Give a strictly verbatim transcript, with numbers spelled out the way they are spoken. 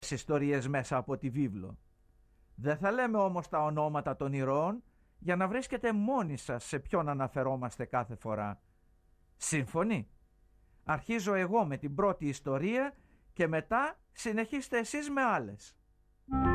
ιστορίες μέσα από τη βίβλο. Δεν θα λέμε όμως τα ονόματα των ηρώων για να βρίσκετε μόνοι σας σε ποιον αναφερόμαστε κάθε φορά. Σύμφωνοι? Αρχίζω εγώ με την πρώτη ιστορία και μετά συνεχίστε εσείς με άλλες.